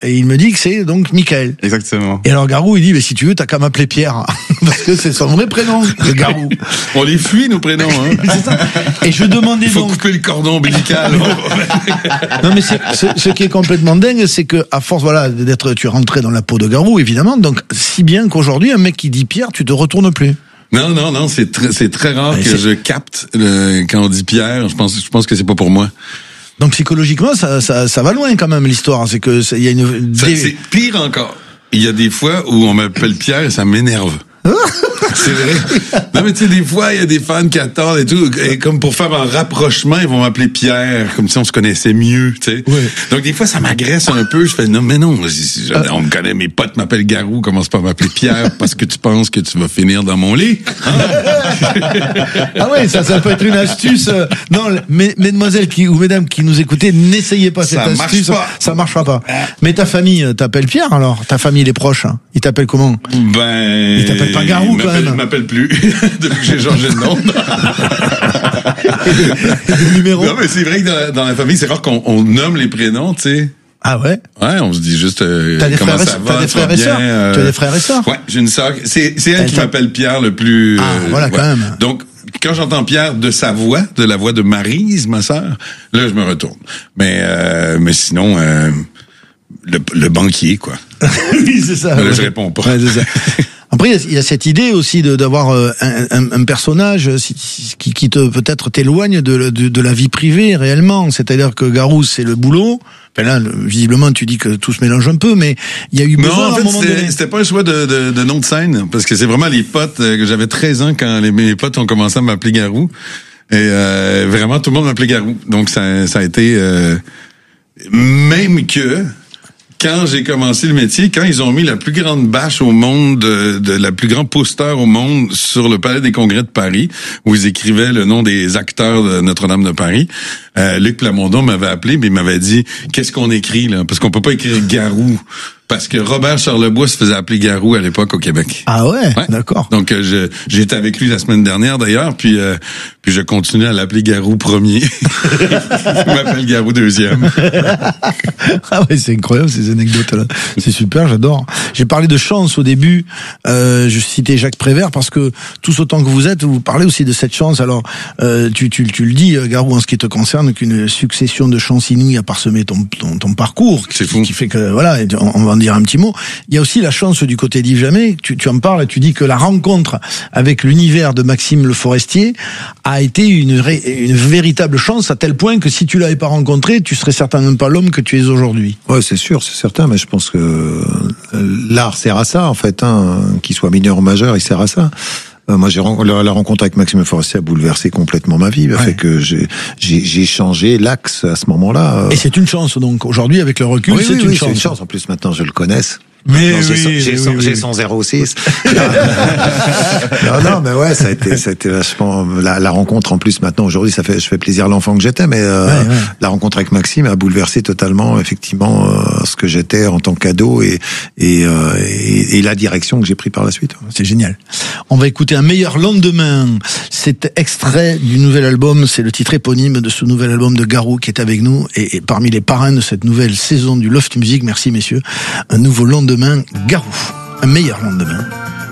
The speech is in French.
et il me dit que c'est donc Michael. Exactement. Et alors Garou, il dit, mais si tu veux, t'as qu'à m'appeler Pierre. Parce que c'est son vrai prénom, le Garou. On les fuit, nos prénoms, hein. C'est ça. Et je demandais Il faut donc... couper le cordon ombilical. Non, mais ce qui est complètement dingue, c'est que, à force, voilà, tu es rentré dans la peau de Garou, évidemment, donc, si bien qu'aujourd'hui, un mec qui dit Pierre, tu te retournes plus. Non, c'est très rare que je capte quand on dit Pierre. Je pense que c'est pas pour moi. Donc psychologiquement, ça va loin quand même l'histoire. C'est que il y a une. C'est pire encore. Il y a des fois où on m'appelle Pierre et ça m'énerve. C'est vrai. Non, mais tu sais, des fois, il y a des fans qui attendent et tout, et comme pour faire un rapprochement, ils vont m'appeler Pierre, comme si on se connaissait mieux, tu sais. Ouais. Donc, des fois, ça m'agresse un peu. Je fais, non, on me connaît, mes potes m'appellent Garou, commence pas à m'appeler Pierre parce que tu penses que tu vas finir dans mon lit. Ah ouais, ça peut être une astuce. Non, mesdemoiselles ou mesdames qui nous écoutez, n'essayez pas cette astuce. Ça marchera pas. Mais ta famille t'appelle Pierre, alors? Ta famille, les proches, hein. Ils t'appellent comment? Ils t'appellent pas Garou, quand même. Ils m'appellent plus. Depuis que j'ai changé de nom. Le numéro. Non, mais c'est vrai que dans la famille, c'est rare qu'on nomme les prénoms, tu sais. Ah ouais? Ouais, on se dit juste comment ça va. T'as des frères et sœurs? Tu as des frères et sœurs? Ouais, j'ai une sœur. C'est elle qui m'appelle Pierre le plus. Voilà, quand même. Donc, quand j'entends Pierre de sa voix, de la voix de Maryse, ma sœur, là, je me retourne. Mais sinon, le banquier, quoi. Oui, c'est ça. Là, je réponds pas. Ouais, c'est ça. Après, il y a cette idée aussi d'avoir un personnage qui te peut-être t'éloigne de la vie privée réellement. C'est-à-dire que Garou, c'est le boulot. Ben là, visiblement, tu dis que tout se mélange un peu, mais il y a eu besoin à un moment donné. C'était pas un choix de nom de scène, parce que c'est vraiment les potes que j'avais 13 ans quand mes potes ont commencé à m'appeler Garou. Et vraiment, tout le monde m'appelait Garou. Donc, ça a été... même que... Quand j'ai commencé le métier, quand ils ont mis la plus grande bâche au monde, de la plus grande poster au monde sur le Palais des Congrès de Paris, où ils écrivaient le nom des acteurs de Notre-Dame de Paris, Luc Plamondon m'avait appelé, mais il m'avait dit, qu'est-ce qu'on écrit là? Parce qu'on peut pas écrire Garou. Parce que Robert Charlebois se faisait appeler Garou à l'époque au Québec. Ah ouais? D'accord. Donc j'étais avec lui la semaine dernière d'ailleurs, puis je continue à l'appeler Garou premier. Il m'appelle Garou deuxième. Ah ouais, c'est incroyable ces anecdotes là. C'est super, j'adore. J'ai parlé de chance au début. Je citais Jacques Prévert parce que tous autant que vous êtes, vous parlez aussi de cette chance. Alors tu le dis, Garou, en ce qui te concerne, qu'une succession de chances inouïes a parsemé ton parcours. C'est fou. Qui fait que voilà, on va en dire un petit mot. Il y a aussi la chance du côté d'Yves Jamais. Tu en parles, tu dis que la rencontre avec l'univers de Maxime Le Forestier a été une véritable chance, à tel point que si tu l'avais pas rencontré, tu serais certainement pas l'homme que tu es aujourd'hui. Ouais, c'est sûr, c'est certain, mais je pense que l'art sert à ça, en fait, hein, qu'il soit mineur ou majeur, il sert à ça. Moi, la rencontre avec Maxime Le Forestier a bouleversé complètement ma vie. Fait que j'ai changé l'axe à ce moment-là. Et c'est une chance, donc. Aujourd'hui, avec le recul, oui, c'est une chance. C'est une chance. En plus, maintenant, je le connaisse. Mais j'ai son 06. non, mais ouais, ça a été vachement, la rencontre, en plus, maintenant, aujourd'hui, je fais plaisir à l'enfant que j'étais, mais, la rencontre avec Maxime a bouleversé totalement, effectivement, ce que j'étais en tant qu'ado et la direction que j'ai pris par la suite. C'est génial. On va écouter Un meilleur lendemain. C'est extrait du nouvel album, c'est le titre éponyme de ce nouvel album de Garou qui est avec nous et parmi les parrains de cette nouvelle saison du Loft Music. Merci messieurs. Un nouveau lendemain, Garou. Un meilleur lendemain.